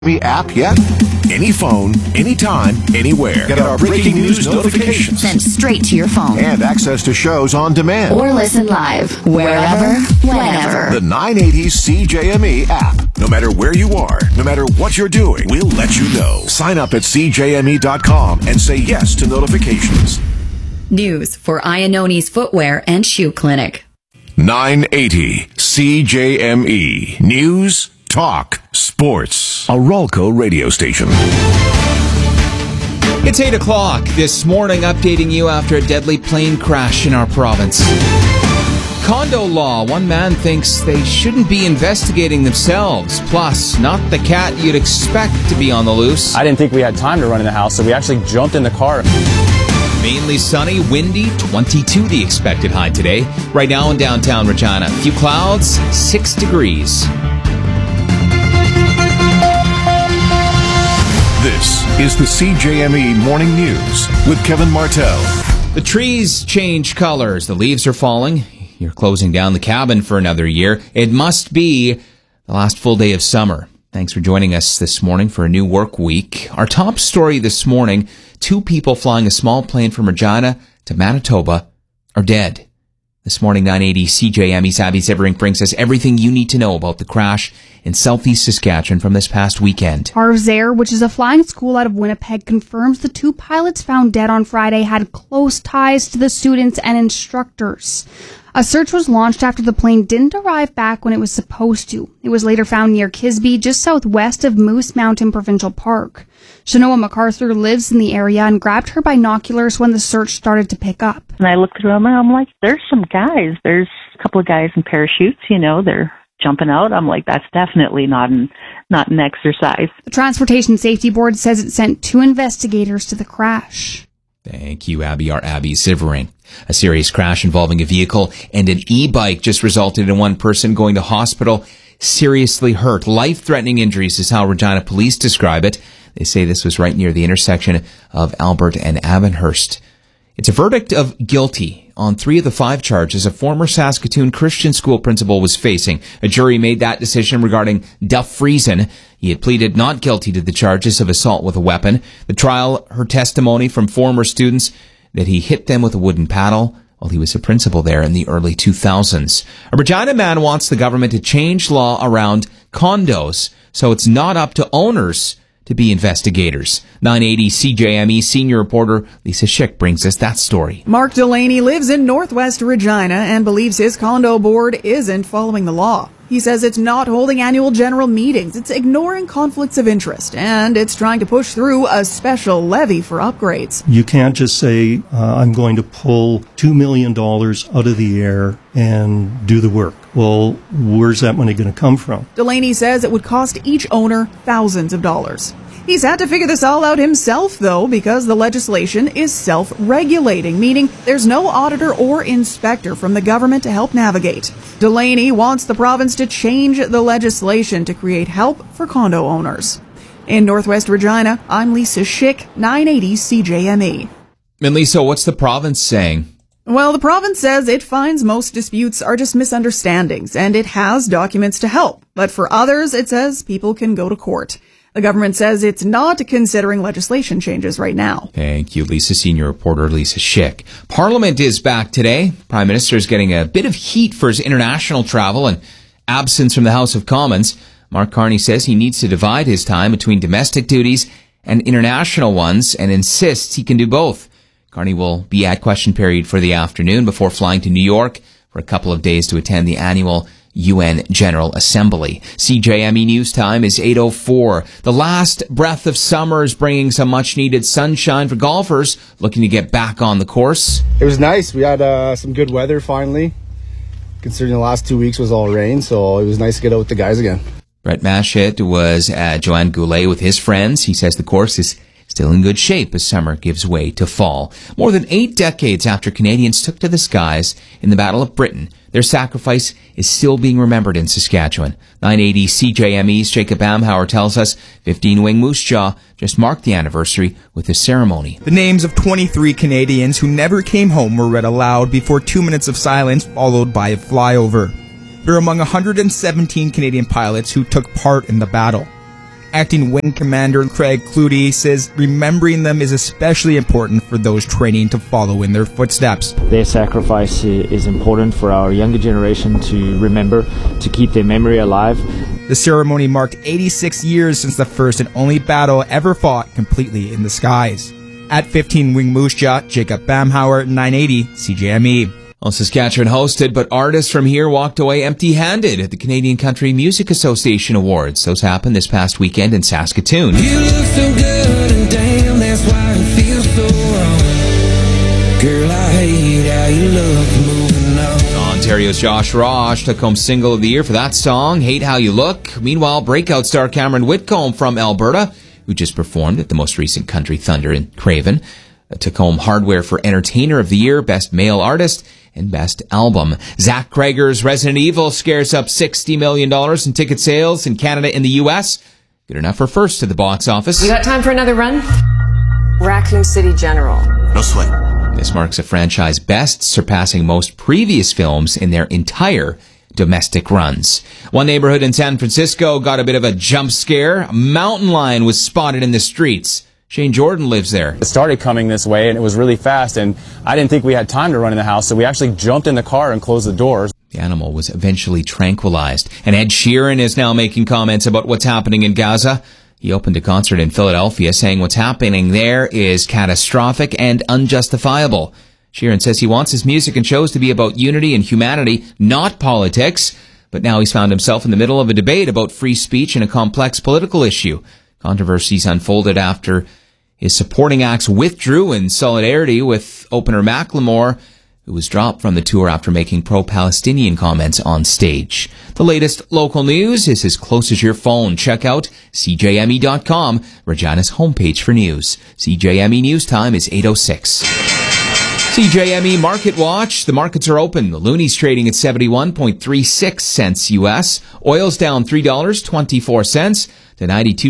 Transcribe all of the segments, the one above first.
app yet? Any phone, anytime, anywhere. Get our breaking news notifications sent straight to your phone. And access to shows on demand. Or listen live, wherever, whenever. The 980 CJME app. No matter where you are, no matter what you're doing, we'll let you know. Sign up at CJME.com and say yes to notifications. News for Iannone's Footwear and Shoe Clinic. 980 CJME. News, talk, sports. A Rolco radio station. It's 8 o'clock this morning, updating you after a deadly plane crash in our province. Condo law. One man thinks they shouldn't be investigating themselves. Plus, not the cat you'd expect to be on the loose. I didn't think we had time to run in the house, so we actually jumped in the car. Mainly sunny, windy, 22 the expected high today. Right now in downtown Regina. A few clouds, 6 degrees. This is the CJME Morning News with Kevin Martell. The trees change colors. The leaves are falling. You're closing down the cabin for another year. It must be the last full day of summer. Thanks for joining us this morning for a new work week. Our top story this morning, 2 people flying a small plane from Regina to Manitoba are dead. This morning, 980 CJME's Abby Ziverink brings us everything you need to know about the crash in southeast Saskatchewan from this past weekend. Harv's Air, which is a flying school out of Winnipeg, confirms the 2 pilots found dead on Friday had close ties to the students and instructors. A search was launched after the plane didn't arrive back when it was supposed to. It was later found near Kisby, just southwest of Moose Mountain Provincial Park. Shanoa MacArthur lives in the area and grabbed her binoculars when the search started to pick up. And I looked around and I'm like, there's some guys. There's a couple of guys in parachutes, they're jumping out. I'm like, that's definitely not an exercise. The Transportation Safety Board says it sent 2 investigators to the crash. Thank you, Abby. Our Abby Ziverink. A serious crash involving a vehicle and an e-bike just resulted in one person going to hospital seriously hurt. Life-threatening injuries is how Regina police describe it. They say this was right near the intersection of Albert and Avonhurst. It's a verdict of guilty on 3 of the 5 charges a former Saskatoon Christian school principal was facing. A jury made that decision regarding Duff Friesen. He had pleaded not guilty to the charges of assault with a weapon. The trial heard testimony from former students that he hit them with a wooden paddle while he was a principal there in the early 2000s. A Regina man wants the government to change law around condos so it's not up to owners to be investigators. 980 CJME senior reporter Lisa Schick brings us that story. Mark Delaney lives in northwest Regina and believes his condo board isn't following the law. He says it's not holding annual general meetings, it's ignoring conflicts of interest, and it's trying to push through a special levy for upgrades. You can't just say, I'm going to pull $2 million out of the air and do the work. Well, where's that money going to come from? Delaney says it would cost each owner thousands of dollars. He's had to figure this all out himself, though, because the legislation is self-regulating, meaning there's no auditor or inspector from the government to help navigate. Delaney wants the province to change the legislation to create help for condo owners. In Northwest Regina, I'm Lisa Schick, 980 CJME. And Lisa, what's the province saying? Well, the province says it finds most disputes are just misunderstandings, and it has documents to help. But for others, it says people can go to court. The government says it's not considering legislation changes right now. Thank you, Lisa. Senior reporter Lisa Schick. Parliament is back today. Prime Minister is getting a bit of heat for his international travel and absence from the House of Commons. Mark Carney says he needs to divide his time between domestic duties and international ones and insists he can do both. Carney will be at question period for the afternoon before flying to New York for a couple of days to attend the annual UN General Assembly. CJME News Time is 8:04. The last breath of summer is bringing some much-needed sunshine for golfers looking to get back on the course. It was nice. We had some good weather finally, considering the last 2 weeks was all rain, so it was nice to get out with the guys again. Brett Mashett was at Joanne Goulet with his friends. He says the course is still in good shape as summer gives way to fall. More than 8 decades after Canadians took to the skies in the Battle of Britain, their sacrifice is still being remembered in Saskatchewan. 980 CJME's Jacob Amhauer tells us 15 Wing Moose Jaw just marked the anniversary with a ceremony. The names of 23 Canadians who never came home were read aloud before 2 minutes of silence followed by a flyover. They're among 117 Canadian pilots who took part in the battle. Acting Wing Commander Craig Clutie says remembering them is especially important for those training to follow in their footsteps. Their sacrifice is important for our younger generation to remember, to keep their memory alive. The ceremony marked 86 years since the first and only battle ever fought completely in the skies. At 15 Wing Moose Jaw, Jacob Bamhauer, 980 CJME. Well, Saskatchewan hosted, but artists from here walked away empty-handed at the Canadian Country Music Association Awards. Those happened this past weekend in Saskatoon. You look so good, and damn, that's why it feels so wrong. Girl, I hate how you look moving on. Ontario's Josh Rosh took home Single of the Year for that song, Hate How You Look. Meanwhile, breakout star Cameron Whitcomb from Alberta, who just performed at the most recent Country Thunder in Craven, took home Hardware for Entertainer of the Year, Best Male Artist, and Best Album. Zach Kreger's Resident Evil scares up $60 million in ticket sales in Canada and the U.S. Good enough for first at the box office. You got time for another run? Raccoon City General. No sweat. This marks a franchise best, surpassing most previous films in their entire domestic runs. One neighborhood in San Francisco got a bit of a jump scare. A mountain lion was spotted in the streets. Shane Jordan lives there. It started coming this way, and it was really fast, and I didn't think we had time to run in the house, so we actually jumped in the car and closed the doors. The animal was eventually tranquilized. And Ed Sheeran is now making comments about what's happening in Gaza. He opened a concert in Philadelphia saying what's happening there is catastrophic and unjustifiable. Sheeran says he wants his music and shows to be about unity and humanity, not politics. But now he's found himself in the middle of a debate about free speech and a complex political issue. Controversies unfolded after his supporting acts withdrew in solidarity with opener Macklemore, who was dropped from the tour after making pro-Palestinian comments on stage. The latest local news is as close as your phone. Check out CJME.com, Regina's homepage for news. CJME News Time is 8:06. CJME Market Watch. The markets are open. The Looney's trading at 71.36 cents U.S. Oil's down $3.24 to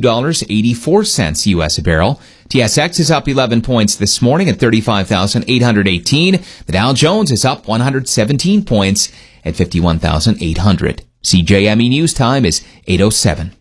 $92.84 U.S. a barrel. TSX is up 11 points this morning at 35,818. The Dow Jones is up 117 points at 51,800. CJME News Time is 8:07.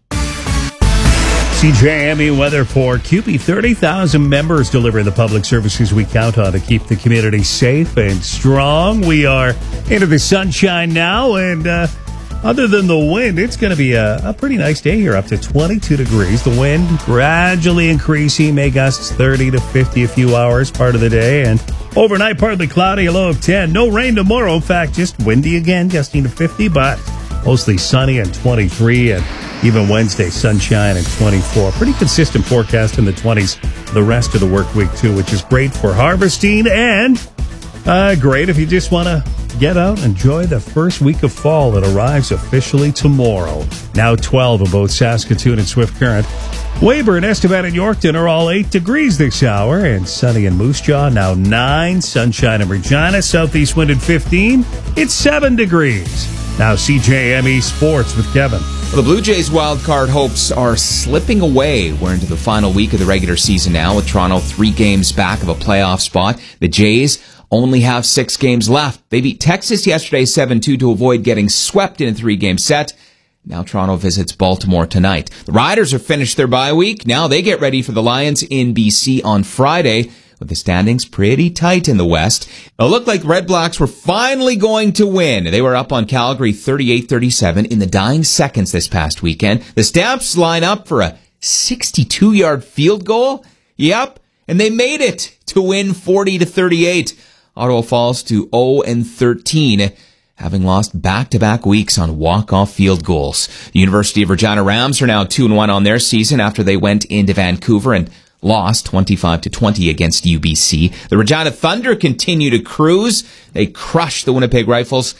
CJME weather for CUPE. 30,000 members deliver the public services we count on to keep the community safe and strong. We are into the sunshine now, and other than the wind, it's going to be a pretty nice day here, up to 22 degrees. The wind gradually increasing, may gusts 30 to 50 a few hours part of the day, and overnight partly cloudy, a low of 10. No rain tomorrow. In fact, just windy again, gusting to 50, but mostly sunny and 23, and even Wednesday, sunshine and 24. Pretty consistent forecast in the 20s the rest of the work week, too, which is great for harvesting and great if you just want to get out and enjoy the first week of fall that arrives officially tomorrow. Now 12 in both Saskatoon and Swift Current. Weyburn, Estevan, and Yorkton are all 8 degrees this hour, and sunny in Moose Jaw now 9. Sunshine in Regina, southeast wind at 15. It's 7 degrees. Now CJME Sports with Kevin. Well, the Blue Jays wildcard hopes are slipping away. We're into the final week of the regular season now, with Toronto 3 games back of a playoff spot. The Jays only have 6 games left. They beat Texas yesterday 7-2 to avoid getting swept in a 3-game set. Now Toronto visits Baltimore tonight. The Riders have finished their bye week. Now they get ready for the Lions in BC on Friday, with the standings pretty tight in the West. It looked like the Red Blacks were finally going to win. They were up on Calgary 38-37 in the dying seconds this past weekend. The Stamps line up for a 62-yard field goal. Yep, and they made it to win 40-38. Ottawa falls to 0-13, having lost back-to-back weeks on walk-off field goals. The University of Regina Rams are now 2-1 on their season after they went into Vancouver and lost 25-20 against UBC. The Regina Thunder continue to cruise. They crushed the Winnipeg Rifles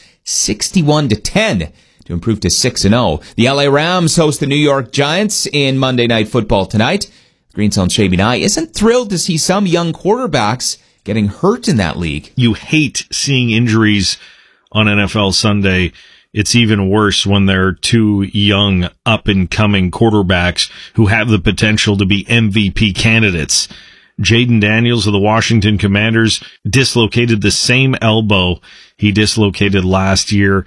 61-10 to improve to 6-0. The LA Rams host the New York Giants in Monday Night Football tonight. Green Zone's Shay Binai isn't thrilled to see some young quarterbacks getting hurt in that league. You hate seeing injuries on NFL Sunday. It's even worse when they're 2 young, up-and-coming quarterbacks who have the potential to be MVP candidates. Jaden Daniels of the Washington Commanders dislocated the same elbow he dislocated last year.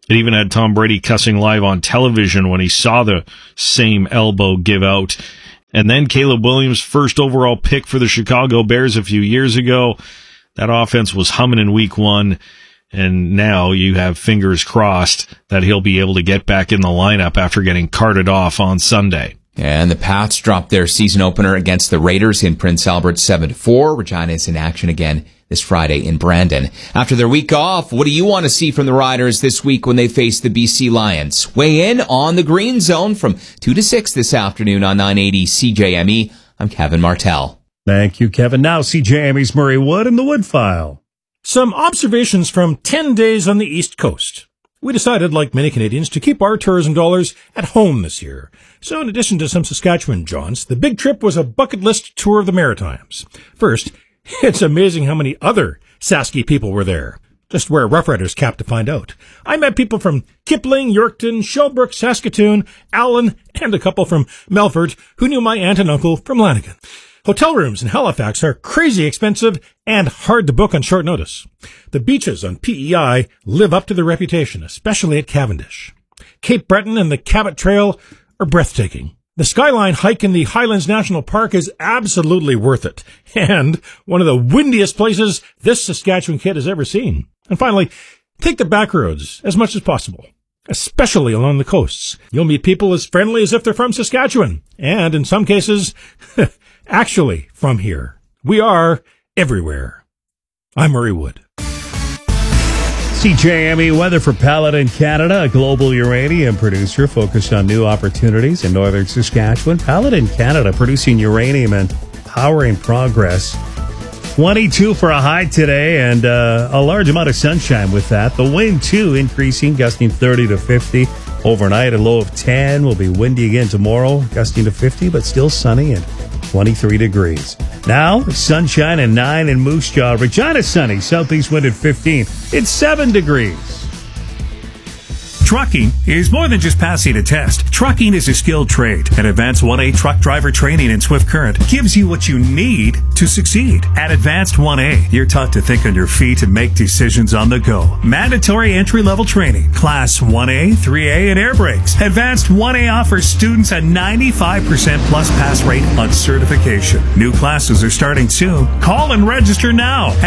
It even had Tom Brady cussing live on television when he saw the same elbow give out. And then Caleb Williams, first overall pick for the Chicago Bears a few years ago. That offense was humming in week 1. And now you have fingers crossed that he'll be able to get back in the lineup after getting carted off on Sunday. And the Pats dropped their season opener against the Raiders in Prince Albert 7-4. Regina is in action again this Friday in Brandon. After their week off, what do you want to see from the Riders this week when they face the BC Lions? Weigh in on the Green Zone from 2 to 6 this afternoon on 980 CJME. I'm Kevin Martell. Thank you, Kevin. Now CJME's Murray Wood and the Wood File. Some observations from 10 days on the East Coast. We decided, like many Canadians, to keep our tourism dollars at home this year. So in addition to some Saskatchewan jaunts, the big trip was a bucket list tour of the Maritimes. First, it's amazing how many other Sasky people were there. Just wear a Rough Riders cap to find out. I met people from Kipling, Yorkton, Shelbrook, Saskatoon, Allen, and a couple from Melfort who knew my aunt and uncle from Lanigan. Hotel rooms in Halifax are crazy expensive and hard to book on short notice. The beaches on PEI live up to their reputation, especially at Cavendish. Cape Breton and the Cabot Trail are breathtaking. The Skyline hike in the Highlands National Park is absolutely worth it, and one of the windiest places this Saskatchewan kid has ever seen. And finally, take the back roads as much as possible, especially along the coasts. You'll meet people as friendly as if they're from Saskatchewan, and in some cases, actually from here. We are everywhere. I'm Murray Wood. CJME weather for Paladin Canada, a global uranium producer focused on new opportunities in northern Saskatchewan. Paladin Canada producing uranium and powering progress. 22 for a high today and a large amount of sunshine with that. The wind, too, increasing, gusting 30 to 50. Overnight, a low of 10. Will be windy again tomorrow, gusting to 50, but still sunny and 23 degrees. Now, sunshine and 9 in Moose Jaw. Regina sunny, southeast wind at 15. It's 7 degrees. Trucking is more than just passing a test. Trucking is a skilled trade, and Advanced 1A truck driver training in Swift Current gives you what you need to succeed. At Advanced 1A, you're taught to think on your feet and make decisions on the go. Mandatory entry-level training, Class 1A, 3A, and air brakes. Advanced 1A offers students a 95% plus pass rate on certification. New classes are starting soon. Call and register now at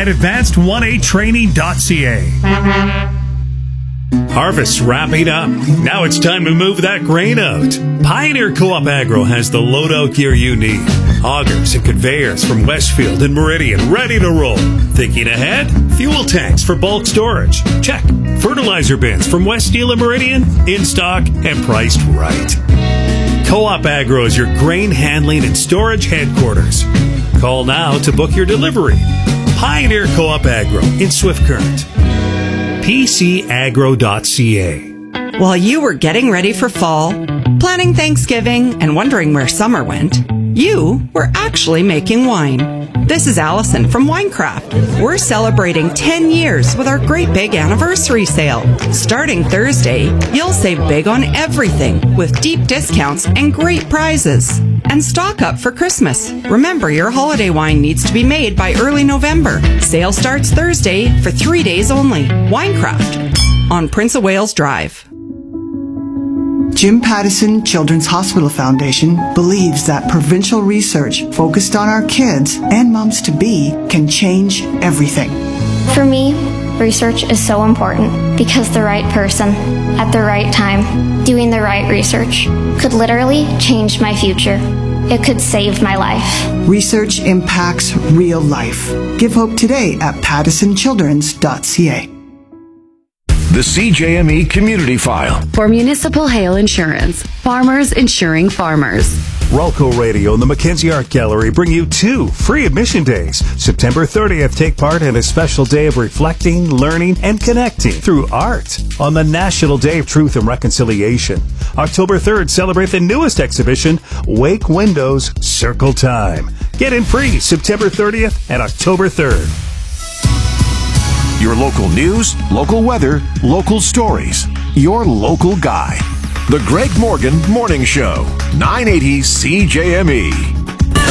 advanced1atraining.ca. Harvest's wrapping up. Now it's time to move that grain out. Pioneer Co-op Agro has the loadout gear you need. Augers and conveyors from Westfield and Meridian ready to roll. Thinking ahead? Fuel tanks for bulk storage. Check. Fertilizer bins from West Steel and Meridian in stock and priced right. Co-op Agro is your grain handling and storage headquarters. Call now to book your delivery. Pioneer Co-op Agro in Swift Current. PCagro.ca. While you were getting ready for fall, planning Thanksgiving, and wondering where summer went, you were actually making wine. This is Allison from Winecraft. We're celebrating 10 years with our great big anniversary sale. Starting Thursday, you'll save big on everything with deep discounts and great prizes. And stock up for Christmas. Remember, your holiday wine needs to be made by early November. Sale starts Thursday for 3 days only. Winecraft on Prince of Wales Drive. Jim Pattison Children's Hospital Foundation believes that provincial research focused on our kids and moms-to-be can change everything. For me, research is so important because the right person at the right time doing the right research could literally change my future. It could save my life. Research impacts real life. Give hope today at pattisonchildrens.ca. The CJME Community File. For Municipal Hail Insurance, farmers insuring farmers. Rolco Radio and the Mackenzie Art Gallery bring you 2 free admission days. September 30th, take part in a special day of reflecting, learning, and connecting through art on the National Day of Truth and Reconciliation. October 3rd, celebrate the newest exhibition, Wake Windows, Circle Time. Get in free September 30th and October 3rd. Your local news, local weather, local stories. Your local guy. The Greg Morgan Morning Show. 980 CJME.